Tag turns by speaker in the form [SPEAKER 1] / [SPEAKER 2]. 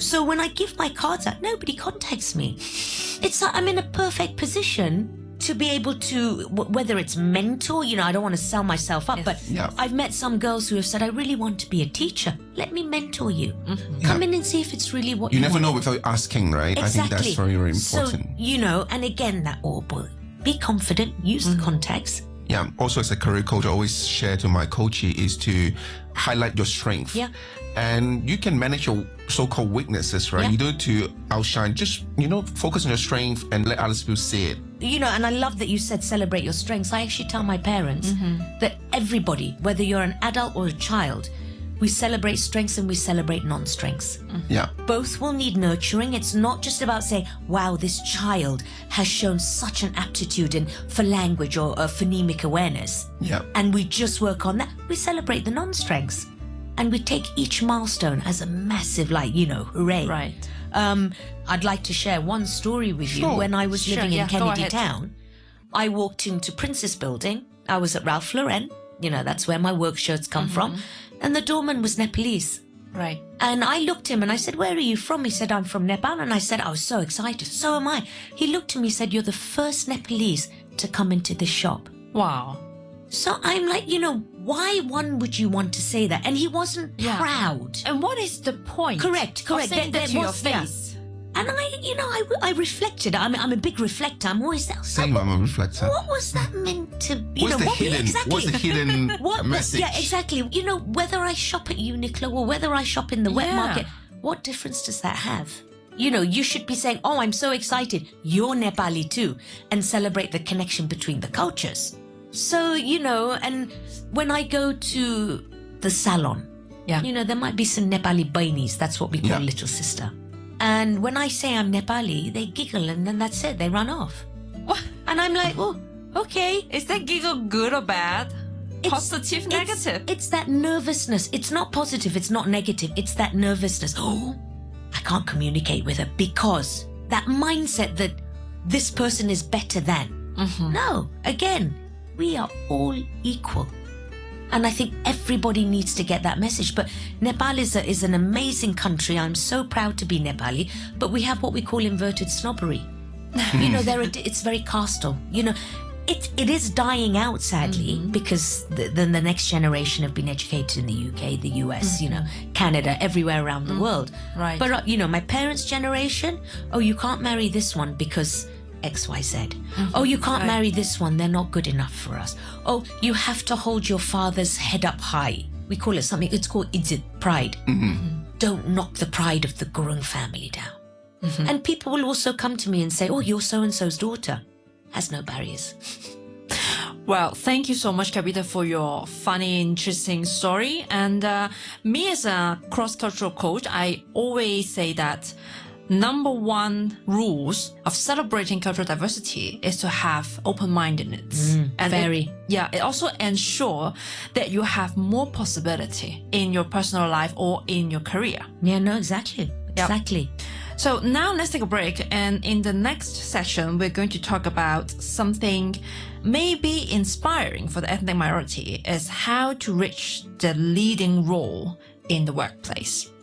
[SPEAKER 1] So when I give my cards out, nobody contacts me. It's like I'm in a perfect position to be able to, whether it's mentor, I don't want to sell myself up, but I've met some girls who have said, I really want to be a teacher. Let me mentor you. Come in and see if it's really what you
[SPEAKER 2] never
[SPEAKER 1] want.
[SPEAKER 2] know without asking, right?
[SPEAKER 1] Exactly.
[SPEAKER 2] I think that's very, very important.
[SPEAKER 1] So, and again, that all boy, be confident, use the context.
[SPEAKER 2] Yeah. Also, as a career coach, I always share to my coachee is to highlight your strength.
[SPEAKER 1] Yeah.
[SPEAKER 2] And you can manage your so-called weaknesses, right?
[SPEAKER 1] Yeah.
[SPEAKER 2] You don't need to outshine. Just, focus on your strength and let other people see it.
[SPEAKER 1] And I love that you said celebrate your strengths. I actually tell my parents that everybody, whether you're an adult or a child, we celebrate strengths and we celebrate non-strengths.
[SPEAKER 2] Yeah.
[SPEAKER 1] Both will need nurturing. It's not just about saying, wow, this child has shown such an aptitude for language or phonemic awareness.
[SPEAKER 2] Yeah.
[SPEAKER 1] And we just work on that. We celebrate the non-strengths. And we take each milestone as a massive, hooray.
[SPEAKER 3] Right.
[SPEAKER 1] I'd like to share one story with you. When I was living in Kennedy Town, I walked into Princess Building. I was at Ralph Lauren. That's where my work shirts come from. And the doorman was Nepalese.
[SPEAKER 3] Right.
[SPEAKER 1] And I looked at him and I said, where are you from? He said, I'm from Nepal. And I said, I was so excited. So am I. He looked at me and said, you're the first Nepalese to come into this shop.
[SPEAKER 3] Wow.
[SPEAKER 1] So I'm like, why would you want to say that? And he wasn't proud.
[SPEAKER 3] And what is the point?
[SPEAKER 1] Correct.
[SPEAKER 3] Of saying that to your face?
[SPEAKER 1] And I reflected. I'm a big reflector. I'm always that.
[SPEAKER 2] Same, I'm a reflector.
[SPEAKER 1] What was that meant to be?
[SPEAKER 2] What's the hidden message?
[SPEAKER 1] Yeah, exactly. Whether I shop at Uniqlo or whether I shop in the wet market, what difference does that have? You should be saying, oh, I'm so excited. You're Nepali too. And celebrate the connection between the cultures. So, and when I go to the salon, there might be some Nepali bainis. That's what we call little sister. And when I say I'm Nepali, they giggle and then that's it. They run off.
[SPEAKER 3] What?
[SPEAKER 1] And I'm like, oh, okay.
[SPEAKER 3] Is that giggle good or bad? Positive, negative?
[SPEAKER 1] It's that nervousness. It's not positive. It's not negative. It's that nervousness. Oh, I can't communicate with her because that mindset that this person is better than. No, again, we are all equal. And I think everybody needs to get that message. But Nepal is an amazing country. I'm so proud to be Nepali. But we have what we call inverted snobbery. It's very casteal. It is dying out, sadly, because the next generation have been educated in the UK, the US, Canada, everywhere around the world.
[SPEAKER 3] Right.
[SPEAKER 1] But, my parents' generation, oh, you can't marry this one because XYZ. Oh, you can't marry this one. They're not good enough for us. Oh, you have to hold your father's head up high. We call it something, it's called izzat, pride. Don't knock the pride of the Gurung family down. And people will also come to me and say, oh, you're so-and-so's daughter. Has no barriers.
[SPEAKER 3] Well, thank you so much, Kavita, for your funny, interesting story. And me as a cross-cultural coach, I always say that number one rules of celebrating cultural diversity is to have open-mindedness.
[SPEAKER 1] And
[SPEAKER 3] it also ensures that you have more possibility in your personal life or in your career.
[SPEAKER 1] Yeah, no, exactly. Exactly.
[SPEAKER 3] So now let's take a break. And in the next session, we're going to talk about something maybe inspiring for the ethnic minority is how to reach the leading role in the workplace.